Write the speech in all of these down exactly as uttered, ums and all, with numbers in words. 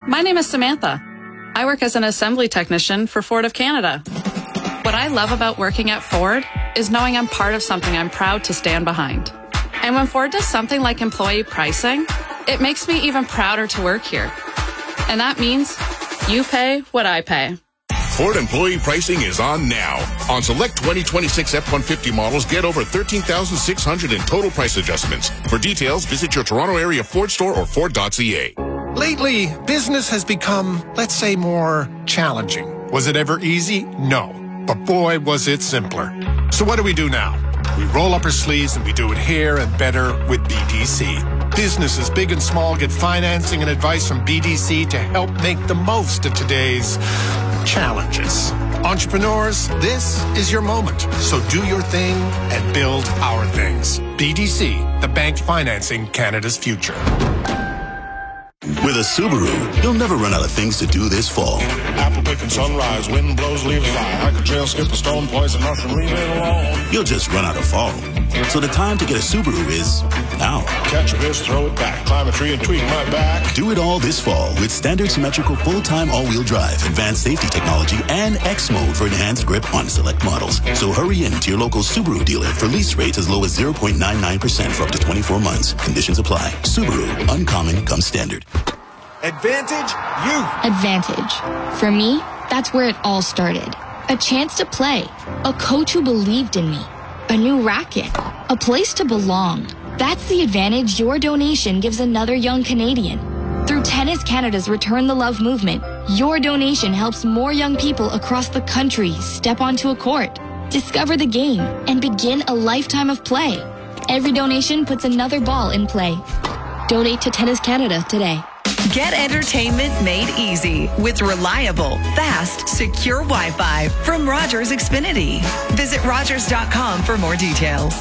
My name is Samantha. I work as an assembly technician for Ford of Canada. What I love about working at Ford is knowing I'm part of something I'm proud to stand behind. And when Ford does something like employee pricing, it makes me even prouder to work here. And that means you pay what I pay. Ford employee pricing is on now. On select twenty twenty-six F one fifty models, get over thirteen thousand six hundred in total price adjustments. For details, visit your Toronto area Ford store or Ford dot C A. Lately, business has become, let's say, more challenging. Was it ever easy? No. But boy, was it simpler. So what do we do now? We roll up our sleeves and we do it here and better with B D C. Businesses big and small get financing and advice from B D C to help make the most of today's challenges. Entrepreneurs, this is your moment. So do your thing and build our things. B D C, the bank financing Canada's future. With a Subaru, you'll never run out of things to do this fall. Apple picking sunrise, wind blows, leaves fly. I could trail, skip a stone, poison mushroom, leave it alone. You'll just run out of fall. So the time to get a Subaru is now. Catch a fish, throw it back, climb a tree and tweak my back. Do it all this fall with standard symmetrical full-time all-wheel drive, advanced safety technology, and X mode for enhanced grip on select models. So hurry in to your local Subaru dealer for lease rates as low as zero point nine nine percent for up to twenty-four months. Conditions apply. Subaru, uncommon comes standard. Advantage Youth. Advantage. For me, that's where it all started. A chance to play. A coach who believed in me. A new racket. A place to belong. That's the advantage your donation gives another young Canadian. Through Tennis Canada's Return the Love movement, your donation helps more young people across the country step onto a court, discover the game, and begin a lifetime of play. Every donation puts another ball in play. Donate to Tennis Canada today. Get entertainment made easy with reliable, fast, secure Wi-Fi from Rogers Xfinity. Visit Rogers dot com for more details.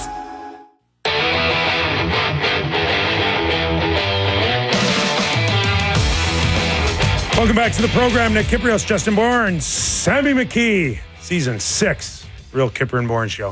Welcome back to the program. Nick Kiprios, Justin Bourne, Sammy McKee, season six, Real Kipper and Bourne show.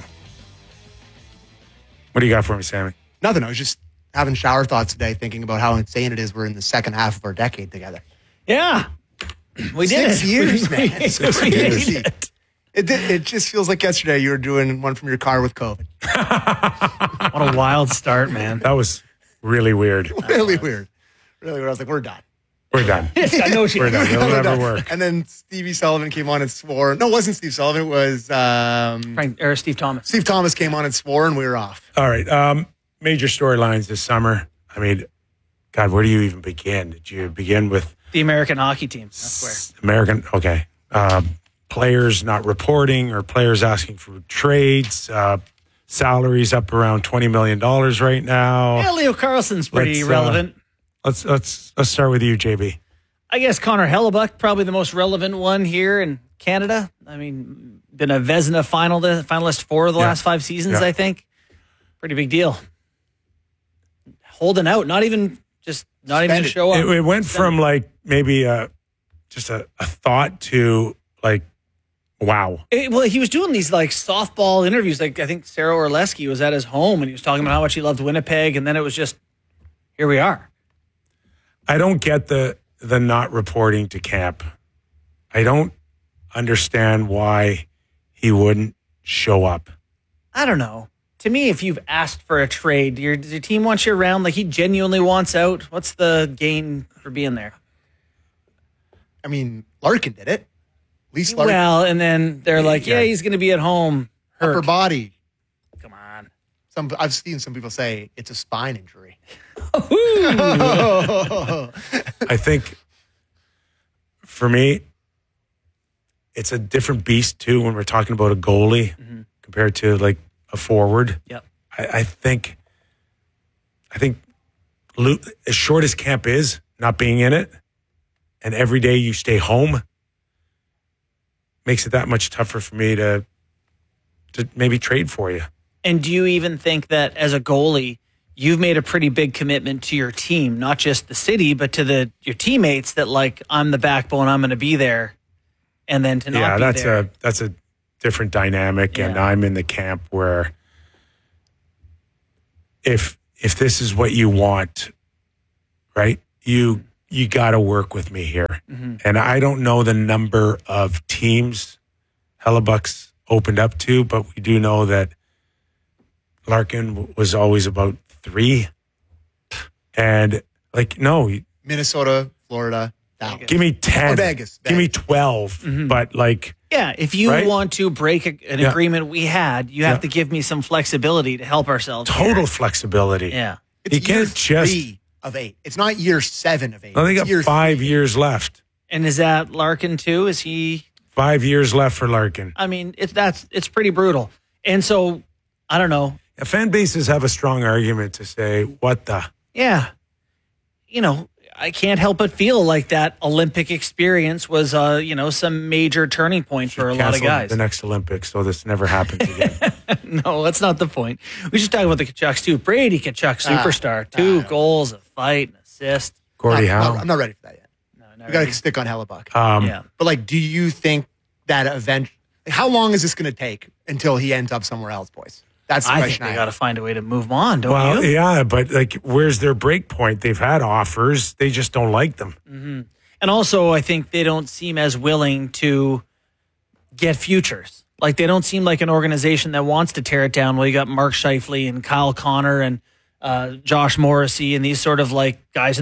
What do you got for me, Sammy? Nothing. I was just having shower thoughts today, thinking about how insane it is we're in the second half of our decade together. Yeah. We did Six it. years, we, man. We, It's we crazy. did it. It, did, it just feels like yesterday you were doing one from your car with COVID. What a wild start, man. That was really weird. Really weird. Really weird. I was like, we're done. We're done. I know she, We're done. It'll We're never done. work. And then Stevie Sullivan came on and swore. No, it wasn't Steve Sullivan. It was um, Frank, or Steve Thomas. Steve Thomas came on and swore, and we were off. All right. Um, major storylines this summer. I mean, God, where do you even begin? Did you begin with The American hockey team. That's where. American? Okay. Um, players not reporting or players asking for trades. Uh, salaries up around twenty million dollars right now. Yeah, Leo Carlson's pretty Let's, uh, relevant. Let's let's let's start with you, J B. I guess Connor Hellebuck, probably the most relevant one here in Canada. I mean, been a Vezina final, finalist four of the Yeah. last five seasons, Yeah. I think. Pretty big deal. Holding out, not even just not Spend even it. show up. It, it went Spend from it. like maybe a, just a, a thought to like, wow. It- well, he was doing these like softball interviews. Like I think Sarah Orleski was at his home and he was talking about how much he loved Winnipeg, and then it was just, here we are. I don't get the the not reporting to camp. I don't understand why he wouldn't show up. I don't know. To me, if you've asked for a trade, your, does your team wants you around, like he genuinely wants out, what's the gain for being there? I mean, Larkin did it. At least Larkin. Well, and then they're like, yeah, Yeah. he's going to be at home. upper Hurt. body. Come on. Some I've seen some people say it's a spine injury. I think for me, it's a different beast too when we're talking about a goalie Mhm. compared to like a forward. Yep. I, I think, I think, Lu- as short as camp is, not being in it, and every day you stay home, makes it that much tougher for me to, to maybe trade for you. And do you even think that as a goalie, you've made a pretty big commitment to your team, not just the city, but to the your teammates that like, I'm the backbone, I'm going to be there. And then to not yeah, be that's there. a that's a different dynamic, and Yeah. I'm in the camp where if if this is what you want, right? You you got to work with me here. Mm-hmm. And I don't know the number of teams Hellebuck's opened up to, but we do know that Larkin was always about three. And like, no. Minnesota, Florida, Dallas. Give me ten. Or Vegas, Vegas. Give me twelve. Mm-hmm. But like. Yeah, if you right? want to break a, an yeah. agreement we had, you have yeah. to give me some flexibility to help ourselves. Total here. flexibility. Yeah. It's you year can't just. Three of eight. It's not year seven of eight. No, they it's got year five three. years left. And is that Larkin too? Is he? Five years left for Larkin. I mean, it, that's it's pretty brutal. And so, I don't know. Yeah, fan bases have a strong argument to say, what the? Yeah. You know, I can't help but feel like that Olympic experience was, uh, you know, some major turning point for a lot of guys. The next Olympics, so this never happens again. No, that's not the point. We should talk about the Kachucks too. Brady Kachuk, superstar, ah, two ah, goals, a fight, an assist. Gordie Howe. I'm not ready for that yet. No, we got to stick on Hellebuck. Um, yeah, but like, do you think that event? How long is this going to take until he ends up somewhere else, boys? That's the I question. think they got to find a way to move on, don't well, you? Yeah, but like, where's their break point? They've had offers. They just don't like them. Mm-hmm. And also, I think they don't seem as willing to get futures. Like, they don't seem like an organization that wants to tear it down. Well, you got Mark Scheifele and Kyle Connor and uh, Josh Morrissey and these sort of like guys